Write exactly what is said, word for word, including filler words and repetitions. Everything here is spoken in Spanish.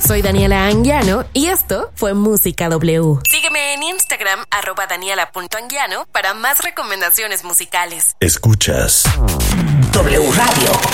Soy Daniela Anguiano y esto fue Música W. Sígueme en Instagram, arroba daniela punto anguiano, para más recomendaciones musicales. Escuchas W Radio.